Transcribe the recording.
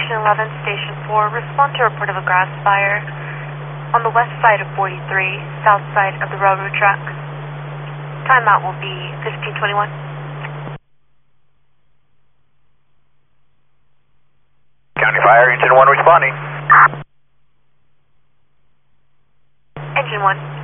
Station 11, Station 4, respond to a report of a grass fire on the west side of 43, south side of the railroad track. Timeout will be 15:21. County Fire, Engine 1 responding. Engine 1.